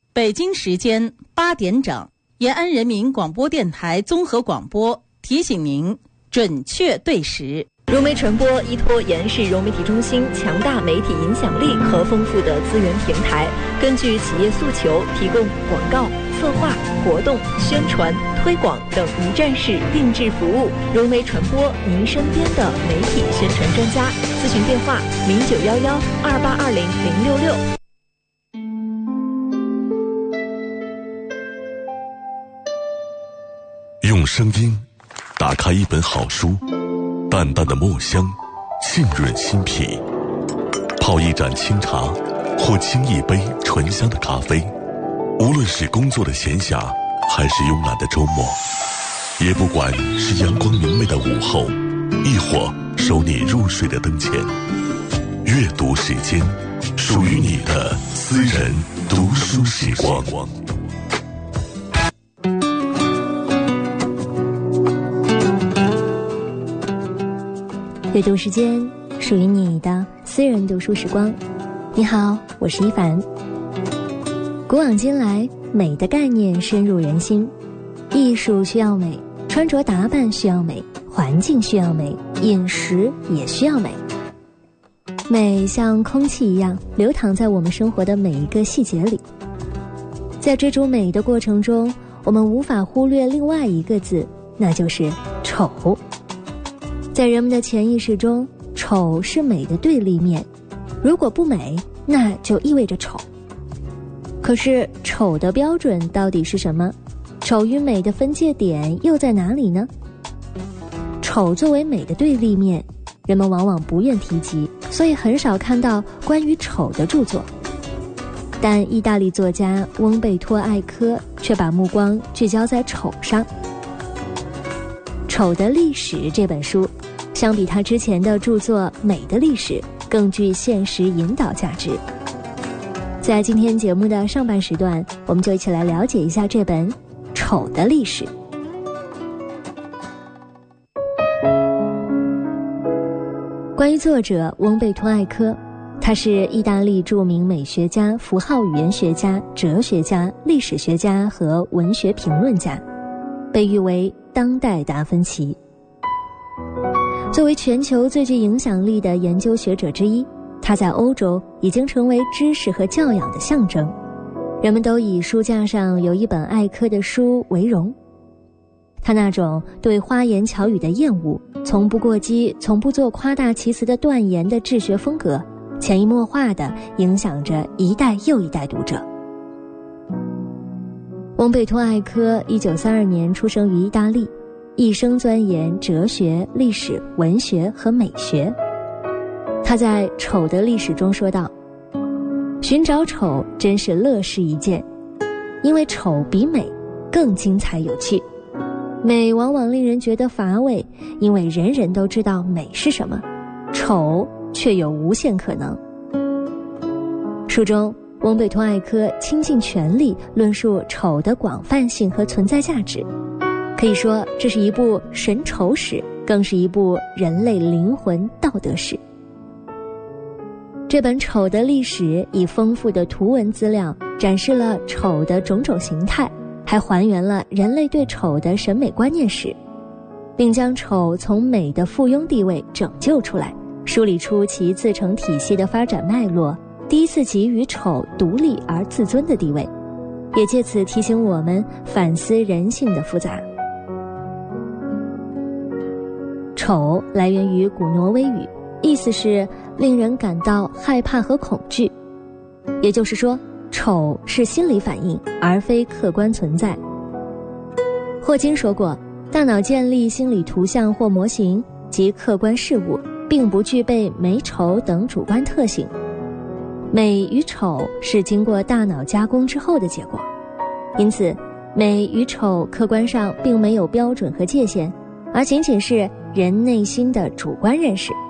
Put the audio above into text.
北京时间8点整，延安人民广播电台综合广播提醒您准确对时。 融媒传播依托延安市融媒体中心强大媒体影响力和丰富的资源平台，根据企业诉求，提供广告、策划、活动、宣传、推广等一站式定制服务。融媒传播，您身边的媒体宣传专家。咨询电话：09112820-066。 用声音打开一本好书，淡淡的墨香浸润心脾，泡一盏清茶或沏一杯醇香的咖啡，无论是工作的闲暇还是慵懒的周末，也不管是阳光明媚的午后，亦或收你入睡的灯前，阅读时间，属于你的私人读书时光。 阅读时间，属于你的私人读书时光。你好，我是一凡。古往今来，美的概念深入人心，艺术需要美，穿着打扮需要美，环境需要美，饮食也需要美。美像空气一样流淌在我们生活的每一个细节里。在追逐美的过程中，我们无法忽略另外一个字，那就是丑。在人们的潜意识中，丑是美的对立面，如果不美，那就意味着丑。可是丑的标准到底是什么？丑与美的分界点又在哪里呢？丑作为美的对立面，人们往往不愿提及，所以很少看到关于丑的著作。但意大利作家翁贝托·艾科却把目光聚焦在丑上。《丑的历史》这本书相比他之前的著作《美的历史》更具现实引导价值。在今天节目的上半时段，我们就一起来了解一下这本《丑的历史》。关于作者翁贝托·艾科，他是意大利著名美学家、符号语言学家、哲学家、历史学家和文学评论家，被誉为当代达芬奇。作为全球最具影响力的研究学者之一，他在欧洲已经成为知识和教养的象征，人们都以书架上有一本艾科的书为荣。他那种对花言巧语的厌恶，从不过激，从不做夸大其词的断言的治学风格，潜移默化地影响着一代又一代读者。翁贝托·艾科1932年出生于意大利，一生钻研哲学、历史、文学和美学。他在《丑的历史》中说道：寻找丑真是乐事一件，因为丑比美更精彩有趣。美往往令人觉得乏味，因为人人都知道美是什么，丑却有无限可能。书中翁贝托·艾科倾尽全力论述丑的广泛性和存在价值，可以说这是一部神丑史，更是一部人类灵魂道德史。这本《丑的历史》以丰富的图文资料展示了丑的种种形态，还还原了人类对丑的审美观念史，并将丑从美的附庸地位拯救出来，梳理出其自成体系的发展脉络，第一次给予丑独立而自尊的地位，也借此提醒我们反思人性的复杂。丑来源于古挪威语，意思是令人感到害怕和恐惧，也就是说，丑是心理反应，而非客观存在。霍金说过，大脑建立心理图像或模型及客观事物，并不具备美丑等主观特性。美与丑是经过大脑加工之后的结果，因此美与丑客观上并没有标准和界限，而仅仅是人内心的主观认识。